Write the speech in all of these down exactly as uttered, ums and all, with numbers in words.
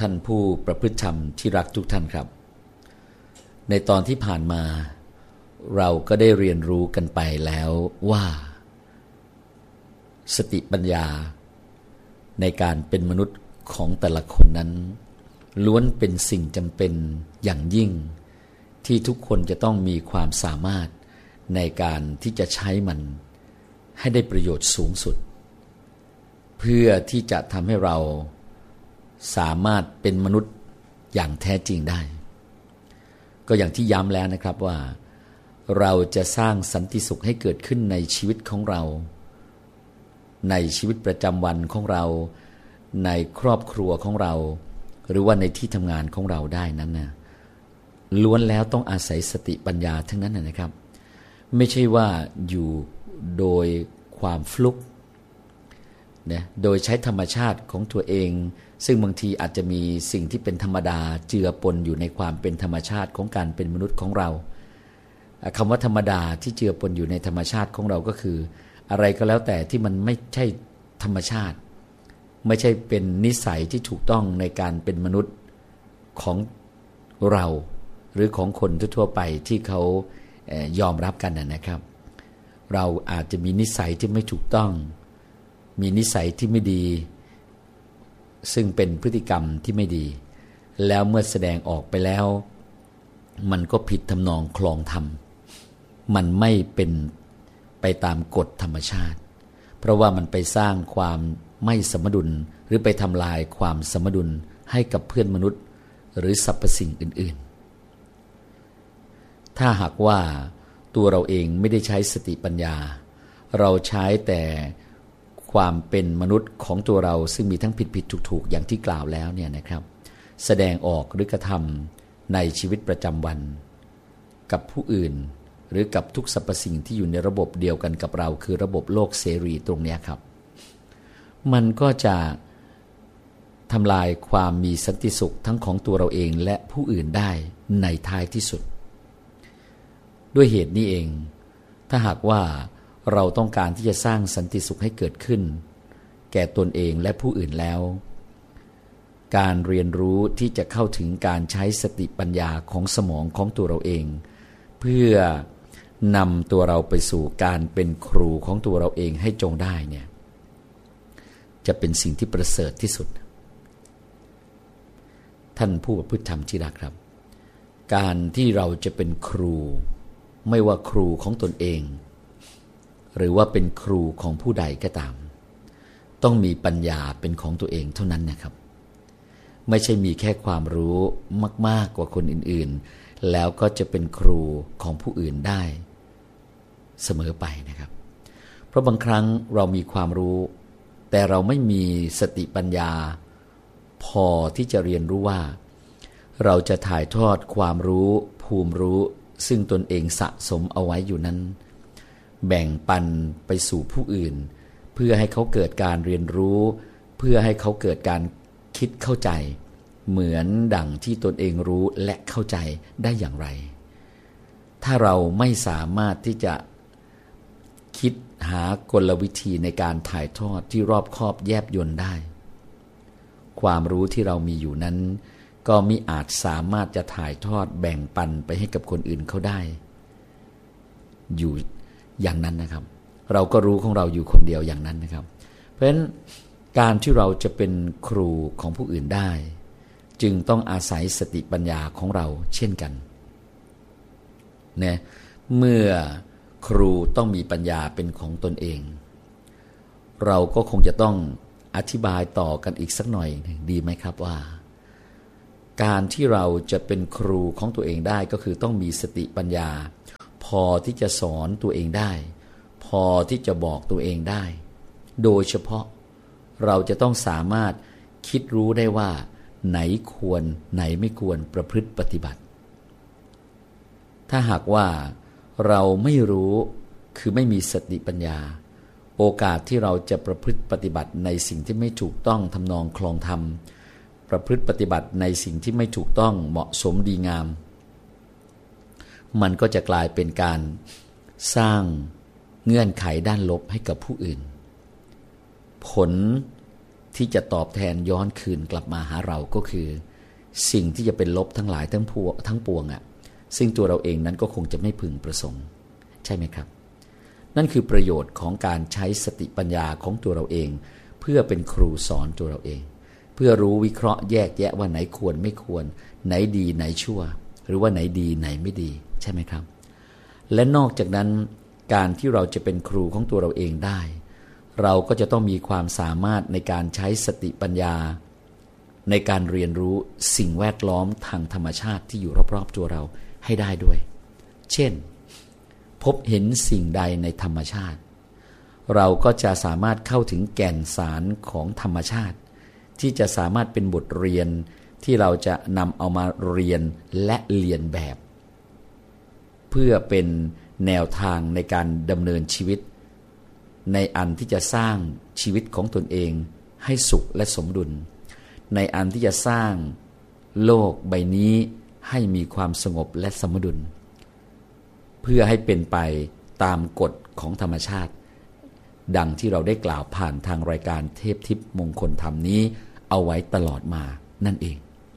ท่านผู้ประพฤติธรรมที่รักทุกท่านครับในตอนที่ผ่านมาเราก็ได้เรียนรู้กันไปแล้วว่าสติปัญญาในการเป็นมนุษย์ของแต่ละคนนั้นล้วนเป็นสิ่งจำเป็นอย่างยิ่งที่ทุกคนจะต้องมีความสามารถในการที่จะใช้มันให้ได้ประโยชน์สูงสุดเพื่อที่จะทำให้เราสามารถเป็นมนุษย์อย่างแท้จริงได้ก็อย่างที่ย้ำแล้วนะครับว่าเราจะสร้างสันติสุขให้เกิดขึ้นในชีวิตของเราในชีวิตประจำวันของเราในครอบครัวของเราหรือว่าในที่ทำงานของเราได้นั้นนะล้วนแล้วต้องอาศัยสติปัญญาทั้งนั้นนะครับไม่ใช่ว่าอยู่โดยความฟลุกนะโดยใช้ธรรมชาติของตัวเองซึ่งบางทีอาจจะมีสิ่งที่เป็นธรรมดาเจือปนอยู่ในความเป็นธรรมชาติของการเป็นมนุษย์ของเราคำว่าธรรมดาที่เจือปนอยู่ในธรรมชาติของเราก็คืออะไรก็แล้วแต่ที่มันไม่ใช่ธรรมชาติไม่ใช่เป็นนิสัยที่ถูกต้องในการเป็นมนุษย์ของเราหรือของคนทั่วไปที่เขายอมรับกันนะครับเราอาจจะมีนิสัยที่ไม่ถูกต้องมีนิสัยที่ไม่ดีซึ่งเป็นพฤติกรรมที่ไม่ดีแล้วเมื่อแสดงออกไปแล้วมันก็ผิดทำนองคลองธรรมมันไม่เป็นไปตามกฎธรรมชาติเพราะว่ามันไปสร้างความไม่สมดุลหรือไปทำลายความสมดุลให้กับเพื่อนมนุษย์หรือสรรพสิ่งอื่นๆถ้าหากว่าตัวเราเองไม่ได้ใช้สติปัญญาเราใช้แต่ความเป็นมนุษย์ของตัวเราซึ่งมีทั้งผิดผิดถูกถูกอย่างที่กล่าวแล้วเนี่ยนะครับแสดงออกหรือกระทำในชีวิตประจำวันกับผู้อื่นหรือกับทุกสรรพสิ่งที่อยู่ในระบบเดียวกันกับเราคือระบบโลกเสรีตรงนี้ครับมันก็จะทำลายความมีสันติสุขทั้งของตัวเราเองและผู้อื่นได้ในท้ายที่สุดด้วยเหตุนี้เองถ้าหากว่าเราต้องการที่จะสร้างสันติสุขให้เกิดขึ้นแก่ตนเองและผู้อื่นแล้วการเรียนรู้ที่จะเข้าถึงการใช้สติปัญญาของสมองของตัวเราเองเพื่อนำตัวเราไปสู่การเป็นครูของตัวเราเองให้จงได้เนี่ยจะเป็นสิ่งที่ประเสริฐที่สุดท่านผู้ประพฤติธรรมที่รักครับการที่เราจะเป็นครูไม่ว่าครูของตนเองหรือว่าเป็นครูของผู้ใดก็ตามต้องมีปัญญาเป็นของตัวเองเท่านั้นนะครับไม่ใช่มีแค่ความรู้มากๆกว่าคนอื่นๆแล้วก็จะเป็นครูของผู้อื่นได้เสมอไปนะครับเพราะบางครั้งเรามีความรู้แต่เราไม่มีสติปัญญาพอที่จะเรียนรู้ว่าเราจะถ่ายทอดความรู้ภูมิรู้ซึ่งตนเองสะสมเอาไว้อยู่นั้นแบ่งปันไปสู่ผู้อื่นเพื่อให้เขาเกิดการเรียนรู้เพื่อให้เขาเกิดการคิดเข้าใจเหมือนดั่งที่ตนเองรู้และเข้าใจได้อย่างไรถ้าเราไม่สามารถที่จะคิดหากลวิธีในการถ่ายทอดที่รอบคอบแยบยลได้ความรู้ที่เรามีอยู่นั้นก็มิอาจสามารถจะถ่ายทอดแบ่งปันไปให้กับคนอื่นเขาได้อยู่อย่างนั้นนะครับเราก็รู้ของเราอยู่คนเดียวอย่างนั้นนะครับเพราะฉะนั้นการที่เราจะเป็นครูของผู้อื่นได้จึงต้องอาศัยสติปัญญาของเราเช่นกันนะเมื่อครูต้องมีปัญญาเป็นของตนเองเราก็คงจะต้องอธิบายต่อกันอีกสักหน่อยดีไหมครับว่าการที่เราจะเป็นครูของตัวเองได้ก็คือต้องมีสติปัญญาพอที่จะสอนตัวเองได้พอที่จะบอกตัวเองได้โดยเฉพาะเราจะต้องสามารถคิดรู้ได้ว่าไหนควรไหนไม่ควรประพฤติปฏิบัติถ้าหากว่าเราไม่รู้คือไม่มีสติปัญญาโอกาสที่เราจะประพฤติปฏิบัติในสิ่งที่ไม่ถูกต้องทำนองคลองธรรมประพฤติปฏิบัติในสิ่งที่ไม่ถูกต้องเหมาะสมดีงามมันก็จะกลายเป็นการสร้างเงื่อนไขด้านลบให้กับผู้อื่นผลที่จะตอบแทนย้อนคืนกลับมาหาเราก็คือสิ่งที่จะเป็นลบทั้งหลายทั้งพวงทั้งปวงอ่ะซึ่งตัวเราเองนั้นก็คงจะไม่พึงประสงค์ใช่ไหมครับนั่นคือประโยชน์ของการใช้สติปัญญาของตัวเราเองเพื่อเป็นครูสอนตัวเราเองเพื่อรู้วิเคราะห์แยกแยะว่าไหนควรไม่ควรไหนดีไหนชั่วหรือว่าไหนดีไหนไม่ดีใช่ไหมครับและนอกจากนั้นการที่เราจะเป็นครูของตัวเราเองได้เราก็จะต้องมีความสามารถในการใช้สติปัญญาในการเรียนรู้สิ่งแวดล้อมทางธรรมชาติที่อยู่รอบๆตัวเราให้ได้ด้วยเช่นพบเห็นสิ่งใดในธรรมชาติเราก็จะสามารถเข้าถึงแก่นสารของธรรมชาติที่จะสามารถเป็นบทเรียนที่เราจะนำเอามาเรียนและเรียนแบบเพื่อเป็นแนวทางในการดำเนินชีวิตในอันที่จะสร้างชีวิตของตนเองให้สุขและสมดุลในอันที่จะสร้างโลกใบนี้ให้มีความสงบและสมดุลเพื่อให้เป็นไปตามกฎของธรรมชาติดังที่เราได้กล่าวผ่านทางรายการเทพทิพย์มงคลธรรมนี้เอาไว้ตลอดมานั่นเอง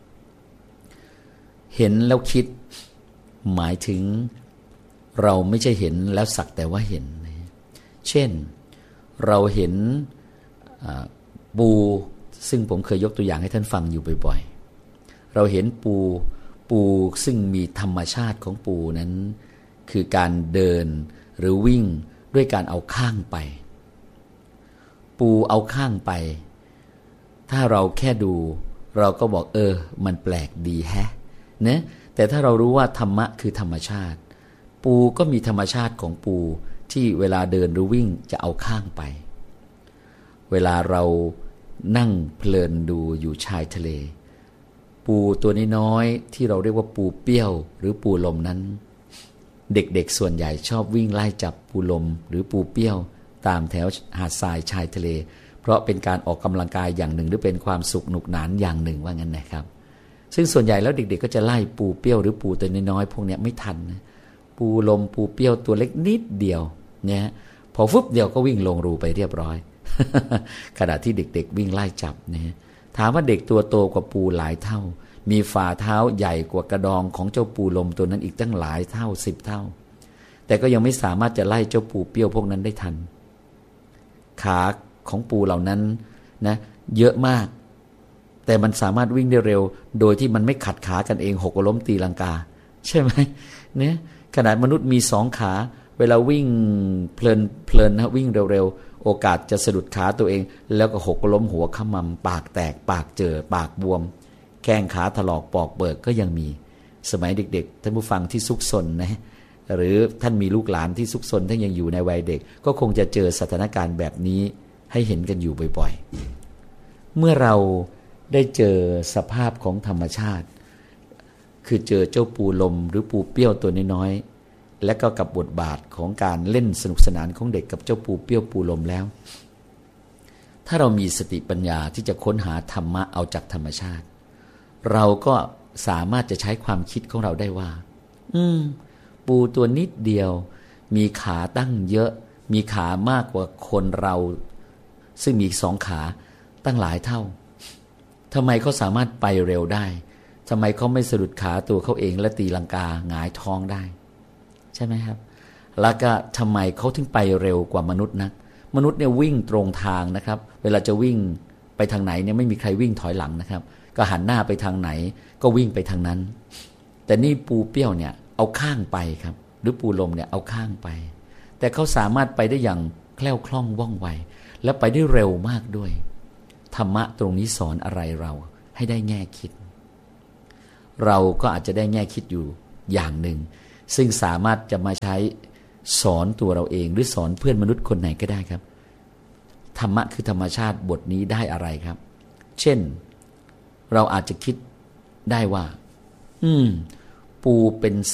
เห็นแล้วคิดหมายถึงเราไม่ใช่เห็นแล้วสักแต่ว่าเห็นเช่นเราเห็นปูซึ่งผมเคยยกตัวอย่างให้ท่านฟังอยู่บ่อยๆเราเห็นปูปูซึ่งมีธรรมชาติของปูนั้นคือการเดินหรือวิ่งด้วยการเอาข้างไปปูเอาข้างไปถ้าเราแค่ดูเราก็บอกเออมันแปลกดีแฮะนะแต่ถ้าเรารู้ว่าธรรมะคือธรรมชาติปูก็มีธรรมชาติของปูที่เวลาเดินหรือวิ่งจะเอาข้างไปเวลาเรานั่งเพลินดูอยู่ชายทะเลปูตัวน้อยๆที่เราเรียกว่าปูเปี้ยวหรือปูลมนั้นเด็กๆส่วนใหญ่ชอบวิ่งไล่จับปูลมหรือปูเปี้ยวตามแถวหาดทรายชายทะเลเพราะเป็นการออกกำลังกายอย่างหนึ่งหรือเป็นความสุขหนุกหนานอย่างหนึ่งว่างั้นนะครับซึ่งส่วนใหญ่แล้วเด็กๆก็จะไล่ปูเปี้ยวหรือปูตัวน้อยๆพวกนี้ไม่ทันนะปูลมปูเปี้ยวตัวเล็กนิดเดียวเนี่ยพอฟึบเดียวก็วิ่งลงรูไปเรียบร้อย ขณะที่เด็กๆวิ่งไล่จับเนี่ยถามว่าเด็กตัวโตกว่าปูหลายเท่ามีฝ่าเท้าใหญ่กว่ากระดองของเจ้าปูลมตัวนั้นอีกตั้งหลายเท่าสิบเท่าแต่ก็ยังไม่สามารถจะไล่เจ้าปูเปี้ยวพวกนั้นได้ทันขาของปูเหล่านั้นนะเยอะมากแต่มันสามารถวิ่งได้เร็วโดยที่มันไม่ขัดขากันเองหกล้มตีลังกาใช่ไหมเนี่ยขนาดมนุษย์มีสองขาเวลาวิ่งเพลินเพลินนะวิ่งเร็วๆโอกาสจะสะดุดขาตัวเองแล้วก็หกล้มหัวขมำปากแตกปากเจอปากบวมแข้งขาถลอกปอกเปิกก็ยังมีสมัยเด็กๆท่านผู้ฟังที่ซุกซนนะหรือท่านมีลูกหลานที่ซุกซนท่านยังอยู่ในวัยเด็กก็คงจะเจอสถานการณ์แบบนี้ให้เห็นกันอยู่บ่อยๆเมื่อเราได้เจอสภาพของธรรมชาติคือเจอเจ้าปูลมหรือปูเปี้ยวตัวน้อยๆและก็กับบทบาทของการเล่นสนุกสนานของเด็กกับเจ้าปูเปี้ยวปูลมแล้วถ้าเรามีสติปัญญาที่จะค้นหาธรรมะเอาจากธรรมชาติเราก็สามารถจะใช้ความคิดของเราได้ว่าอืมปูตัวนิดเดียวมีขาตั้งเยอะมีขามากกว่าคนเราซึ่งมีสองขาตั้งหลายเท่าทำไมเขาสามารถไปเร็วได้ทำไมเขาไม่สะดุดขาตัวเขาเองและตีลังกาหงายท้องได้ใช่ไหมครับแล้วก็ทำไมเขาถึงไปเร็วกว่ามนุษย์นักมนุษย์เนี่ยวิ่งตรงทางนะครับเวลาจะวิ่งไปทางไหนเนี่ยไม่มีใครวิ่งถอยหลังนะครับก็หันหน้าไปทางไหนก็วิ่งไปทางนั้นแต่นี่ปูเปี้ยวเนี่ยเอาข้างไปครับหรือปูลมเนี่ยเอาข้างไปแต่เขาสามารถไปได้อย่างแคล่วคล่องว่องไวและไปได้เร็วมากด้วยธรรมะตรงนี้สอนอะไรเราให้ได้แง่คิดเราก็อาจจะได้แง่คิดอยู่อย่างหนึ่งซึ่งสามารถจะมาใช้สอนตัวเราเองหรือสอนเพื่อนมนุษย์คนไหนก็ได้ครับธรรมะคือธรรมชาติบทนี้ได้อะไรครับเช่นเราอาจจะคิดได้ว่าอืมปูเป็น